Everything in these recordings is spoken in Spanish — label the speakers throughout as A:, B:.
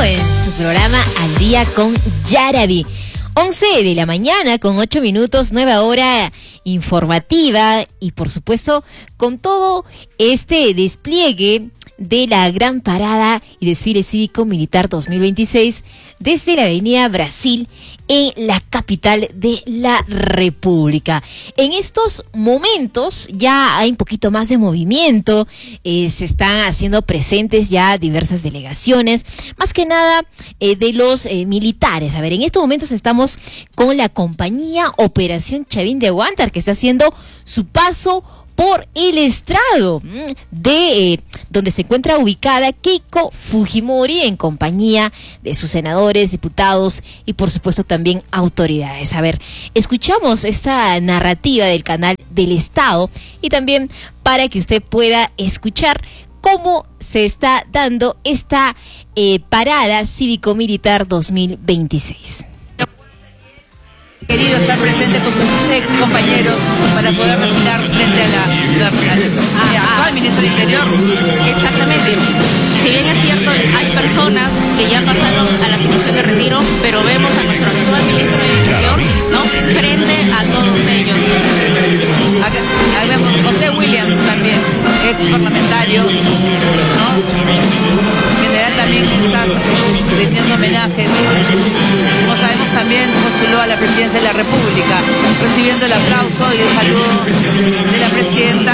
A: en su programa Al Día con Yaraví. 11 de la mañana con 8 minutos, nueva hora informativa y por supuesto con todo este despliegue de la gran parada y desfile cívico-militar 2026 desde la Avenida Brasil en la capital de la República. En estos momentos ya hay un poquito más de movimiento, se están haciendo presentes ya diversas delegaciones, más que nada de los militares. A ver, en estos momentos estamos con la compañía Operación Chavín de Huántar, que está haciendo su paso por el estrado de donde se encuentra ubicada Keiko Fujimori en compañía de sus senadores, diputados y por supuesto también autoridades. A ver, escuchamos esta narrativa del canal del Estado y también para que usted pueda escuchar cómo se está dando esta parada cívico-militar 2026.
B: Querido estar presente con sus ex compañeros para poder desfilar frente al actual ministro del Interior.
C: Exactamente. Si bien es cierto, hay personas que ya pasaron a la situación de retiro, pero vemos a nuestro actual ministro del Interior, ¿no?, frente a todos ellos.
B: Acá vemos José Williams también, ex parlamentario, ¿no? En general también está rindiendo homenajes. Como sabemos, también postuló a la presidencia de la República, recibiendo el aplauso y el saludo de la presidenta.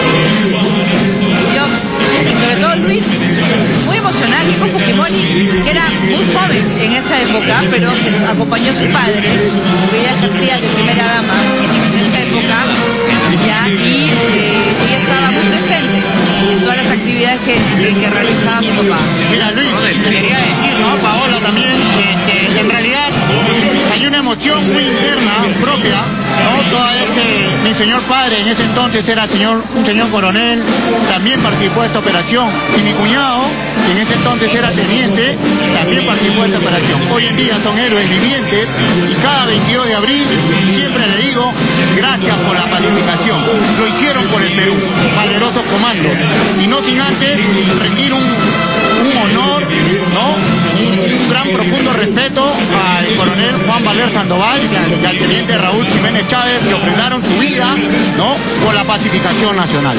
B: Yo, sobre todo Luis, muy emocional. Keiko Fujimori, que era muy joven en esa época, pero acompañó a su padre, que ella ejercía de primera dama en esa época, ya, y ella estaba muy presente en todas las actividades que realizaba su papá.
D: Mira, Luis, te quería decir, ¿no? Paola también, en realidad hay una emoción muy interna, propia, ¿no? Toda vez que mi señor padre en ese entonces era un señor coronel, también participó de esta operación, y mi cuñado, que en ese entonces era teniente, también participó de esta operación. Hoy en día son héroes vivientes, y cada 22 de abril siempre le digo, gracias por la pacificación. Lo hicieron por el Perú, valerosos comandos, y no sin antes rendir un honor, ¿no? Un gran profundo respeto al coronel Juan Valer Sandoval y al teniente Raúl Jiménez Chávez, que ofrendaron su vida, ¿no?, por la pacificación nacional.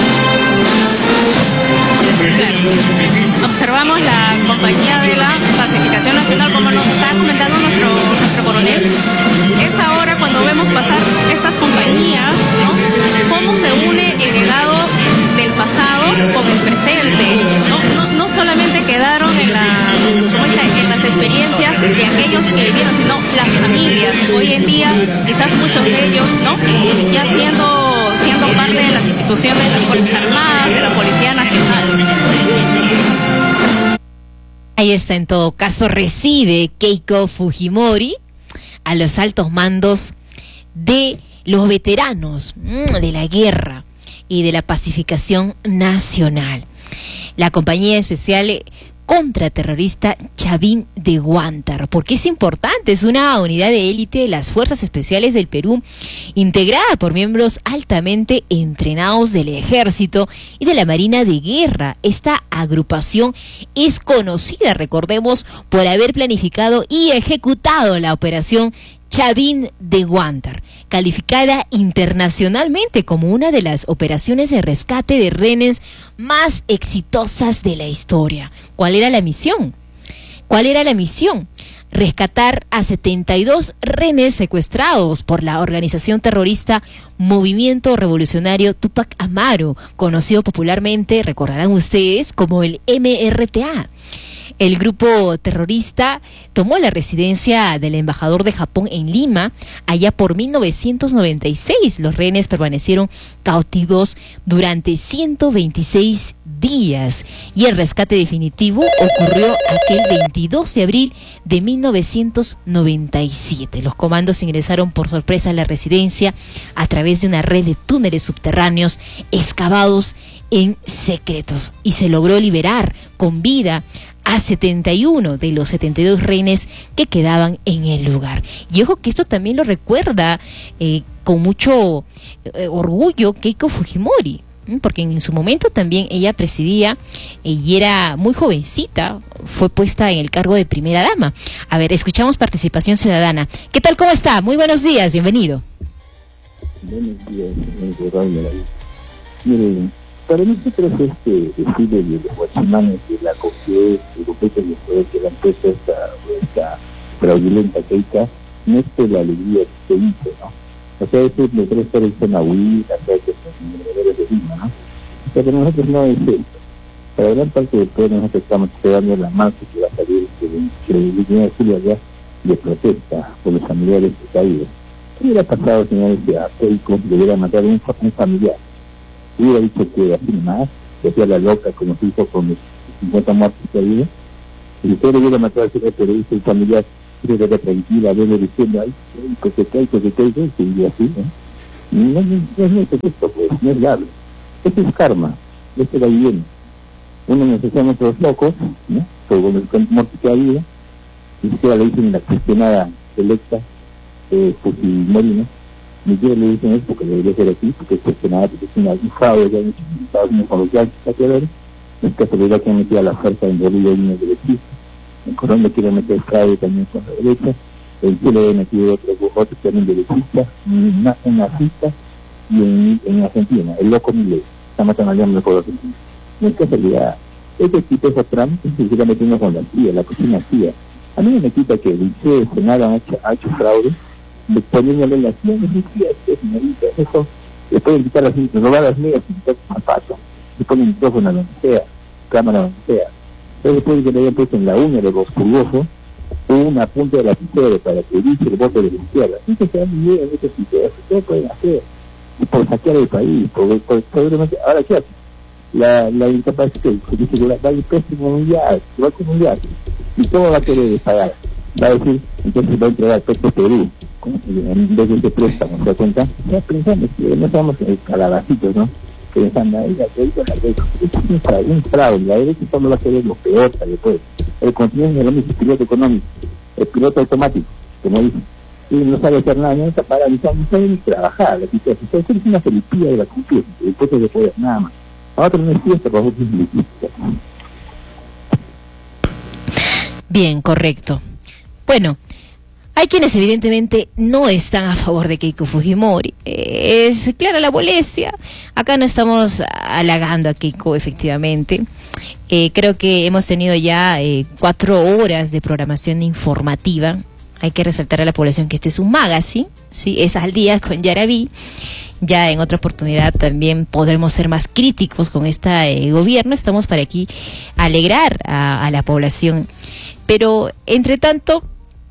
C: Claro. Observamos la compañía de la pacificación nacional, como nos está comentando nuestro coronel. Es ahora cuando vemos pasar estas compañías, ¿no?, cómo se une el legado del pasado con el presente. No solamente quedaron en las experiencias de aquellos que vivieron, sino las familias. Hoy en día, quizás muchos de ellos, ¿no?, ya siendo parte de las instituciones de las Fuerzas Armadas, de la Policía Nacional.
A: Ahí está, en todo caso, recibe Keiko Fujimori a los altos mandos de los veteranos de la guerra y de la pacificación nacional. La compañía especial contraterrorista Chavín de Huántar, porque es importante, es una unidad de élite de las Fuerzas Especiales del Perú, integrada por miembros altamente entrenados del Ejército y de la Marina de Guerra. Esta agrupación es conocida, recordemos, por haber planificado y ejecutado la operación Chavín de Huántar, calificada internacionalmente como una de las operaciones de rescate de rehenes más exitosas de la historia. ¿Cuál era la misión? Rescatar a 72 rehenes secuestrados por la organización terrorista Movimiento Revolucionario Túpac Amaru, conocido popularmente, recordarán ustedes, como el MRTA. El grupo terrorista tomó la residencia del embajador de Japón en Lima allá por 1996. Los rehenes permanecieron cautivos durante 126 días y el rescate definitivo ocurrió aquel 22 de abril de 1997. Los comandos ingresaron por sorpresa a la residencia a través de una red de túneles subterráneos excavados en secretos y se logró liberar con vida a 71 de los 72 rehenes que quedaban en el lugar. Y ojo que esto también lo recuerda con mucho orgullo Keiko Fujimori. porque en su momento también ella presidía y era muy jovencita, fue puesta en el cargo de primera dama. A ver, escuchamos participación ciudadana. ¿Qué tal? ¿Cómo está? Muy buenos días, bienvenido.
E: Buenos días, miren, para nosotros decirle de los guachimanes de la COFIE, el completo de poder que la empresa esta fraudulenta Keita, no es por la alegría que se dice, ¿no? O sea, eso es meter estar en zona huida, o sea, que es de Lima, ¿no? O sea, pero nosotros no es eso. Para gran parte del pueblo nosotros estamos esperando la marcha que va a salir que el 19 de julio allá de protesta por los familiares de caídos. ¿Qué hubiera pasado, señores, que a Keiko le hubiera matado a un familiar? Hubiera dicho que así nomás, que hacía la loca como se hizo con los 50 muertos que había, y si usted le hubiera matado a ese periodista y familiar, se queda tranquila, verle diciendo, ay, que Keiko, se diría así, ¿no? No es esto, pues, no es grave. Esto es karma, esto va bien. Uno nos hacemos los locos, ¿no? Por el muerto que había, y siquiera le dicen la cuestionada electa, Fujimori, ¿no? Ni siquiera le dicen eso porque debería ser así, porque es cuestionada, porque es un fraude que han hecho en Estados Unidos con los yanquis saqueadores. Es casualidad que han metido a la fuerza en Bolivia y en el derechista. En Colombia quieren meter fraude también con la derecha. En Chile han metido otros también derechistas, un nazista, y en Argentina, el loco Milei, está matando al hombre por Argentina. No es casualidad. Ese tipo de Trump se está metiendo con la CIA, la cocina CIA. A mí me quita que el liceo de Senado ha hecho fraude, poniéndole las medias, señorita, eso, le pueden quitar robar las medias y quitar su zapato, le ponen micrófono donde sea, cámara donde sea. Entonces puede que le hayan puesto en la uña de los curiosos una punta de lapicero para que dice el voto de la izquierda. Eso se da muy bien, eso sí, ustedes pueden hacer, y por saquear el país, ahora ¿qué hace? La incapacité, que dice que va a ir préstamo mundial, se va a mundial, y todo va a querer pagar. Va a decir, entonces va a entregar Petro Perú, en vez de ese préstamo, ¿se da cuenta? Ya pensando que no somos calabacitos, ¿no? Pensando, es un fraude, la derecha solo va a querer lo peor para después. El continente es lo mismo, el piloto económico, el piloto automático, como dice, y no sabe hacer nada, no está paralizado, no sabe ni trabajar, eso es una felicidad de la cultura, después de poder, nada más. Ahora no es fiesta, para vosotros es.
A: Bien, correcto. Bueno, hay quienes evidentemente no están a favor de Keiko Fujimori. Es clara la molestia. Acá no estamos halagando a Keiko, efectivamente. Creo que hemos tenido ya 4 horas de programación informativa. Hay que resaltar a la población que este es un magazine, ¿sí? Es al día con Yaraví. Ya en otra oportunidad también podremos ser más críticos con este gobierno. Estamos para aquí alegrar a la población. Pero, entre tanto,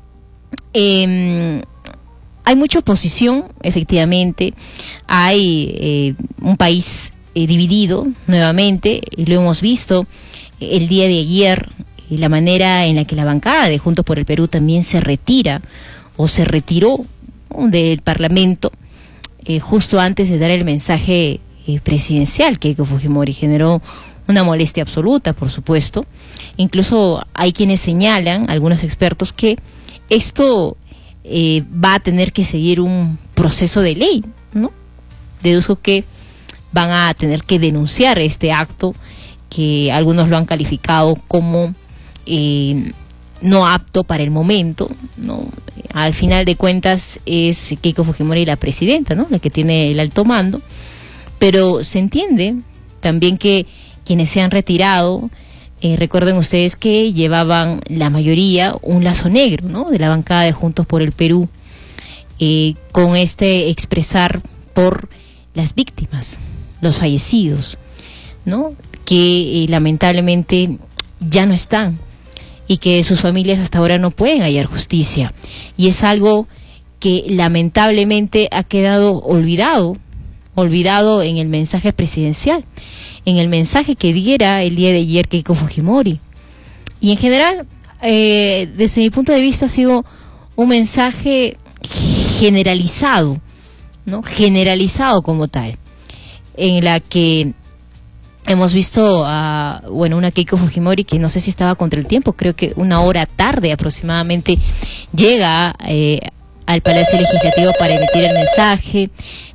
A: hay mucha oposición, efectivamente. Hay un país dividido nuevamente, y lo hemos visto el día de ayer, la manera en la que la bancada de Juntos por el Perú también se retira o se retiró, ¿no?, del Parlamento justo antes de dar el mensaje presidencial. Keiko Fujimori generó una molestia absoluta, por supuesto. Incluso hay quienes señalan, algunos expertos, que esto va a tener que seguir un proceso de ley, ¿no? Deduzco que van a tener que denunciar este acto, que algunos lo han calificado como no apto para el momento, ¿no? Al final de cuentas es Keiko Fujimori la presidenta, ¿no?, la que tiene el alto mando, pero se entiende también que quienes se han retirado, recuerden ustedes que llevaban la mayoría un lazo negro, ¿no?, de la bancada de Juntos por el Perú, con expresar por las víctimas, los fallecidos, ¿no?, que lamentablemente ya no están y que sus familias hasta ahora no pueden hallar justicia. Y es algo que lamentablemente ha quedado olvidado en el mensaje presidencial, en el mensaje que diera el día de ayer Keiko Fujimori. Y en general, desde mi punto de vista, ha sido un mensaje generalizado, ¿no?, generalizado como tal, en la que hemos visto a, una Keiko Fujimori que no sé si estaba contra el tiempo, creo que 1 hora tarde aproximadamente llega al Palacio Legislativo para emitir el mensaje,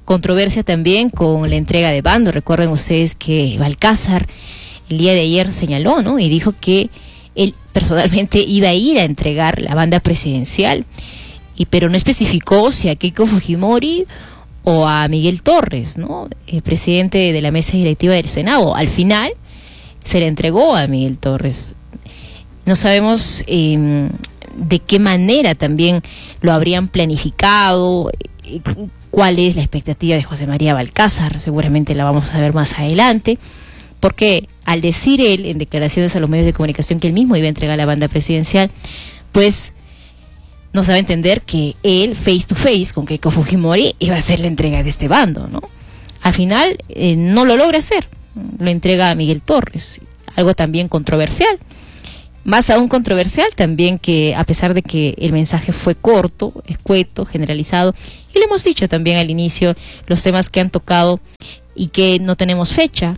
A: controversia también con la entrega de bando. Recuerden ustedes que Balcázar el día de ayer señaló, ¿no? Y dijo que él personalmente iba a ir a entregar la banda presidencial, pero no especificó si a Keiko Fujimori o a Miguel Torres, ¿no? El presidente de la mesa directiva del Senado. Al final se le entregó a Miguel Torres. No sabemos de qué manera también lo habrían planificado, cuál es la expectativa de José María Balcázar. Seguramente la vamos a ver más adelante, porque al decir él en declaraciones a los medios de comunicación que él mismo iba a entregar la banda presidencial, pues nos daba a entender que él, face to face con Keiko Fujimori, iba a hacer la entrega de este bando, ¿no? Al final no lo logra hacer, lo entrega a Miguel Torres, algo también controversial. Más aún controversial también que, a pesar de que el mensaje fue corto, escueto, generalizado, y lo hemos dicho también al inicio, los temas que han tocado y que no tenemos fecha,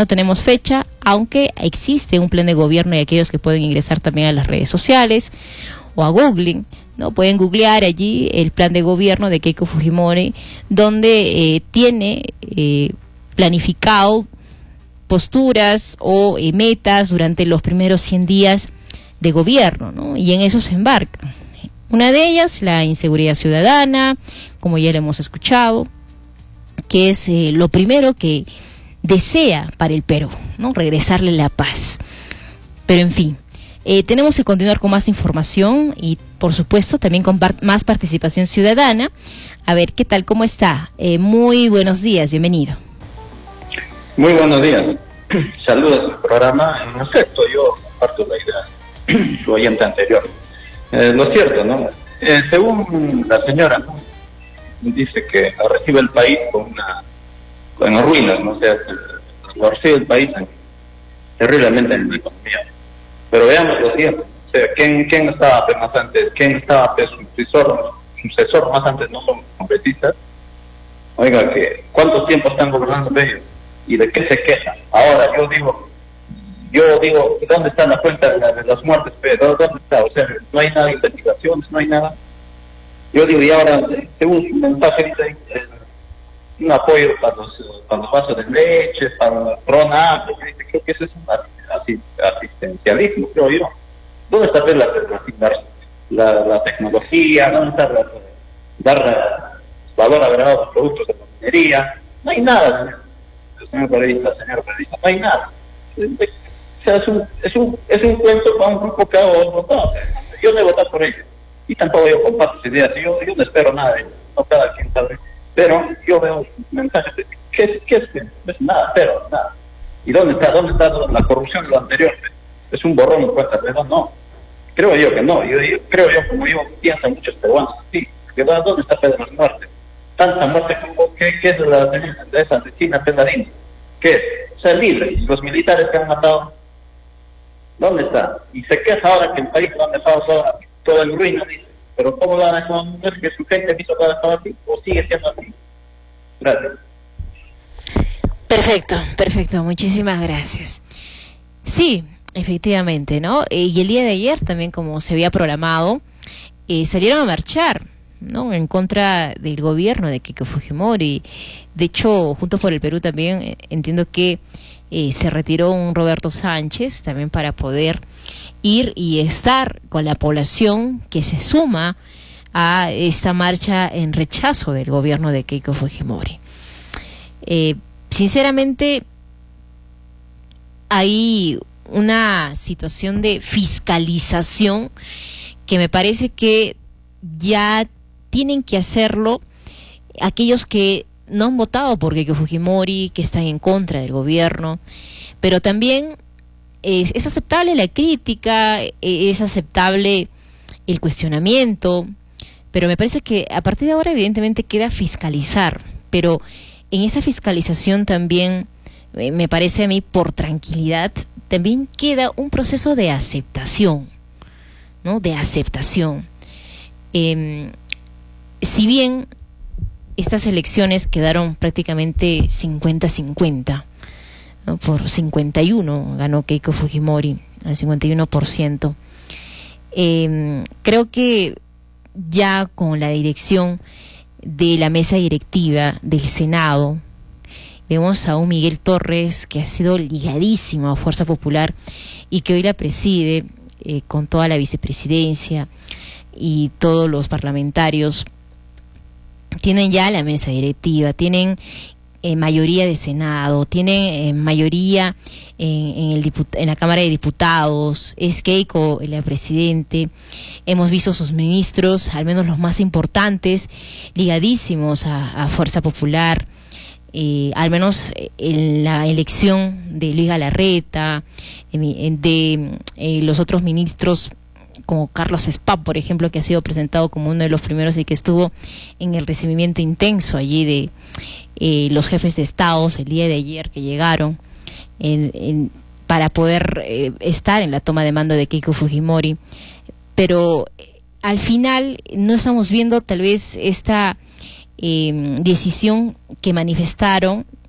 A: aunque existe un plan de gobierno y aquellos que pueden ingresar también a las redes sociales o a Googling, ¿no? Pueden googlear allí el plan de gobierno de Keiko Fujimori, donde tiene planificado posturas o metas durante los primeros 100 días de gobierno, ¿no? Y en eso se embarca. Una de ellas, la inseguridad ciudadana, como ya lo hemos escuchado, que es lo primero que desea para el Perú, ¿no? Regresarle la paz. Pero en fin, tenemos que continuar con más información y, por supuesto, también con más participación ciudadana. A ver, ¿qué tal? ¿Cómo está? Muy buenos días, bienvenido.
F: Muy buenos días. Saludos al programa. En efecto, yo comparto la idea su oyente anterior. Lo cierto, ¿no? Según la señora, ¿no? Dice que recibe el país en ruinas, ¿no? O sea, lo recibe el país terriblemente en la economía. Pero veamos lo siguiente. O sea, ¿quién estaba más antes? ¿Quién estaba sucesor más antes? No son congresistas. Oiga, que ¿cuánto tiempo están gobernando ellos? ¿Y de qué se quejan? Ahora, yo digo, ¿dónde está la cuenta de las muertes? Pero ¿dónde está? O sea, no hay nada de investigaciones, no hay nada. Yo digo, y ahora, según su mensaje, dice, un apoyo para los vasos de leche, para PRONAP, creo que eso es un asistencialismo, creo yo. ¿Dónde está la tecnología? ¿Dónde está dar valor agregado a los productos de la minería? No hay nada, señor periodista, no hay nada. O sea, es un cuento para un grupo que ha votado. Yo no he votado por ellos. Y tampoco yo comparto esa idea. Yo no espero nada de ellos. No, cada quien sabe. Pero yo veo mensajes de ¿qué es? No es nada, pero nada. ¿Y dónde está la corrupción de lo anterior? ¿Es un borrón en cuenta? Pero no. Creo yo que no. Yo creo yo, como yo piensan muchos peruanos, sí. ¿Dónde está Pedro Muerte? Tanta muerte como ¿qué es de esa asesina Pedradina? ¿Qué es? O sea, libre. ¿Y los militares que han matado? ¿Dónde está? Y se queja ahora que el país lo han dejado todo en ruinas, dice. Pero ¿cómo lo van a dejar que su gente hizo todo estado así? ¿O sigue siendo así? Gracias.
A: Perfecto, muchísimas gracias. Sí, efectivamente, ¿no? Y el día de ayer también, como se había programado, salieron a marchar, ¿no? En contra del gobierno de Keiko Fujimori. De hecho, Juntos por el Perú también entiendo que se retiró un Roberto Sánchez también para poder ir y estar con la población que se suma a esta marcha en rechazo del gobierno de Keiko Fujimori. Sinceramente, hay una situación de fiscalización que me parece que ya tienen que hacerlo aquellos que no han votado por Keiko Fujimori, que están en contra del gobierno, pero también es aceptable la crítica, es aceptable el cuestionamiento, pero me parece que a partir de ahora evidentemente queda fiscalizar, pero en esa fiscalización también, me parece a mí, por tranquilidad, también queda un proceso de aceptación, ¿no? De aceptación. Si bien estas elecciones quedaron prácticamente 50-50, ¿no? Por 51 ganó Keiko Fujimori, al 51%. Creo que ya con la dirección de la mesa directiva del Senado. Vemos a un Miguel Torres que ha sido ligadísimo a Fuerza Popular y que hoy la preside con toda la vicepresidencia y todos los parlamentarios. Tienen ya la mesa directiva, tienen mayoría de Senado, tienen mayoría en la Cámara de Diputados. Es Keiko la presidente. Hemos visto sus ministros, al menos los más importantes, ligadísimos a Fuerza Popular. Al menos en la elección de Luis Galarreta, de los otros ministros como Carlos Espá, por ejemplo, que ha sido presentado como uno de los primeros y que estuvo en el recibimiento intenso allí de los jefes de estados el día de ayer que llegaron para poder estar en la toma de mando de Keiko Fujimori. Pero al final no estamos viendo tal vez esta decisión que manifestaron